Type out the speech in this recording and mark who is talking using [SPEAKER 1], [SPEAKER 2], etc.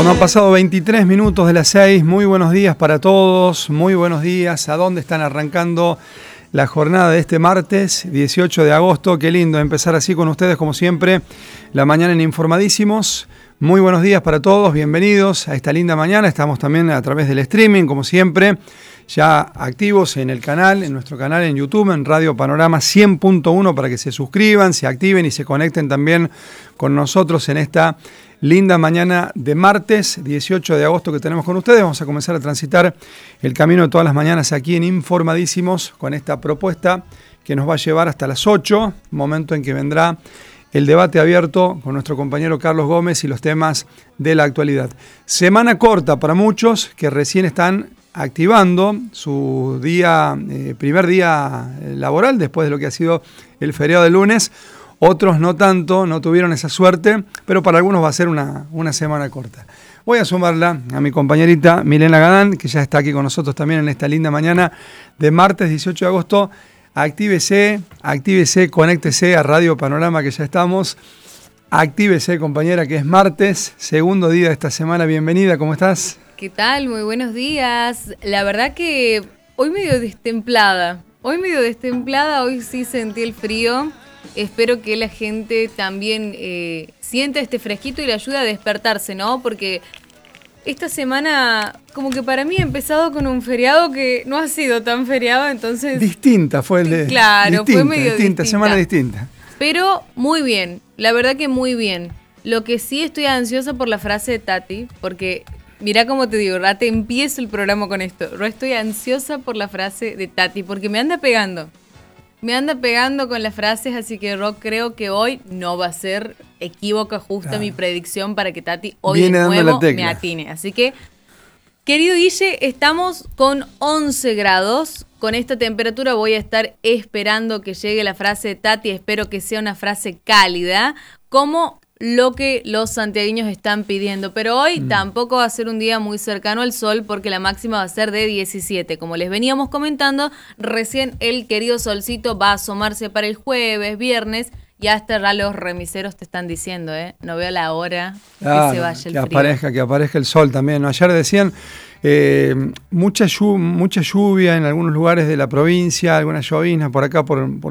[SPEAKER 1] Cuando han pasado 23 minutos de las 6, muy buenos días para todos, muy buenos días. ¿A dónde están arrancando la jornada de este martes 18 de agosto? Qué lindo empezar así con ustedes, como siempre, la mañana en Informadísimos. Muy buenos días para todos, bienvenidos a esta linda mañana. Estamos también a través del streaming, como siempre, ya activos en el canal, en nuestro canal en YouTube, en Radio Panorama 100.1, para que se suscriban, se activen y se conecten también con nosotros en esta linda mañana de martes 18 de agosto que tenemos con ustedes. Vamos a comenzar a transitar el camino de todas las mañanas aquí en Informadísimos con esta propuesta que nos va a llevar hasta las 8, momento en que vendrá el debate abierto con nuestro compañero Carlos Gómez y los temas de la actualidad. Semana corta para muchos que recién están activando su primer día laboral después de lo que ha sido el feriado de lunes. Otros no tanto, no tuvieron esa suerte, pero para algunos va a ser una semana corta. Voy a sumarla a mi compañerita Milena Gadán, que ya está aquí con nosotros también en esta linda mañana de martes 18 de agosto. Actívese, conéctese a Radio Panorama, que ya estamos. Actívese, compañera, que es martes, segundo día de esta semana. Bienvenida, ¿cómo estás?
[SPEAKER 2] ¿Qué tal? Muy buenos días. La verdad que hoy medio destemplada, hoy sí sentí el frío. Espero que la gente también sienta este fresquito y le ayude a despertarse, ¿no? Porque esta semana, como que para mí ha empezado con un feriado que no ha sido tan feriado, entonces...
[SPEAKER 1] Distinta fue el de...
[SPEAKER 2] Claro, fue medio distinta.
[SPEAKER 1] Semana distinta.
[SPEAKER 2] Pero muy bien, la verdad que muy bien. Lo que sí estoy ansiosa por la frase de Tati, porque... Mirá cómo te digo, te empiezo el programa con esto. Yo estoy ansiosa por la frase de Tati, porque me anda pegando. Me anda pegando con las frases, así que yo creo que hoy no va a ser equívoca justa mi predicción para que Tati hoy
[SPEAKER 1] viene
[SPEAKER 2] de nuevo
[SPEAKER 1] me
[SPEAKER 2] me atine. Así que, querido Guille, estamos con 11 grados. Con esta temperatura voy a estar esperando que llegue la frase de Tati. Espero que sea una frase cálida, como lo que los santiagueños están pidiendo. Pero hoy tampoco va a ser un día muy cercano al sol, porque la máxima va a ser de 17. Como les veníamos comentando, recién el querido solcito va a asomarse para el jueves, viernes, y hasta ya los remiseros te están diciendo, no veo la hora que se vaya el frío.
[SPEAKER 1] Que aparezca el sol también. Ayer decían mucha lluvia en algunos lugares de la provincia, algunas lloviznas por acá, por